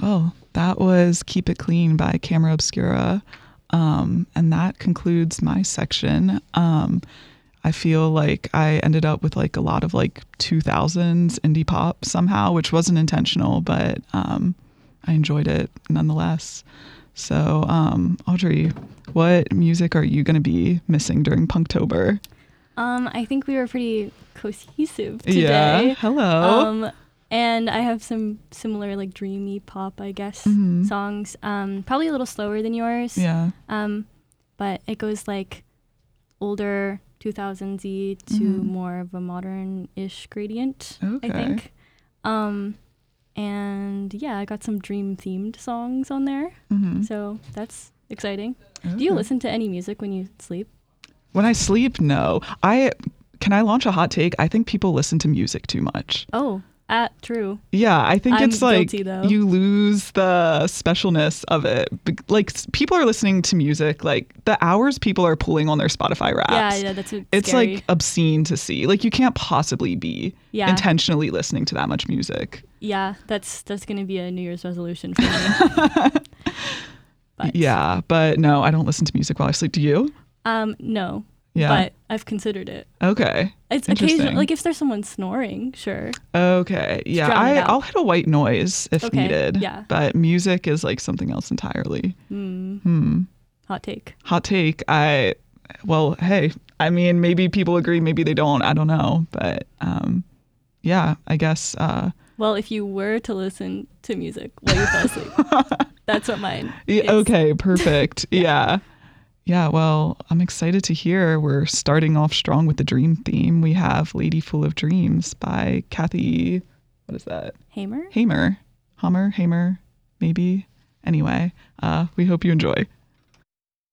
Well, that was Keep It Clean by Camera Obscura. And that concludes my section. I feel like I ended up with like a lot of like 2000s indie pop somehow, which wasn't intentional, but I enjoyed it nonetheless. So, Audrey, what music are you going to be missing during Punktober? I think we were pretty cohesive today. Yeah, hello. And I have some similar like dreamy pop, I guess, songs. Probably a little slower than yours. Yeah. But it goes like older 2000s-y to more of a modern-ish gradient, Okay. I think. And yeah, I got some dream-themed songs on there. So that's exciting. Okay. Do you listen to any music when you sleep? When I sleep, no. Can I launch a hot take? I think people listen to music too much. Oh, true. Yeah, I think I'm it's like guilty, though. you lose the specialness of it. Like people are listening to music, like the hours people are pulling on their Spotify Wraps. Yeah, that's scary. It's like obscene to see. Like you can't possibly be Yeah. intentionally listening to that much music. Yeah, that's going to be a New Year's resolution for me. But no, I don't listen to music while I sleep. Do you? No. Yeah. But I've considered it. Okay. It's Interesting. occasionally, like if there's someone snoring, sure. Okay. Yeah. drown it out. I'll hit a white noise if Okay, needed. yeah. But music is like something else entirely. Hot take. Hot take. Well, hey, I mean, maybe people agree, maybe they don't. I don't know. But yeah, I guess. Well, if you were to listen to music while you fell asleep, that's what mine is. Okay, perfect. Yeah. Yeah, well, I'm excited to hear. We're starting off strong with the dream theme. We have Lady Full of Dreams by Kathy, what is that? Hamer? Hamer, maybe. Anyway, we hope you enjoy.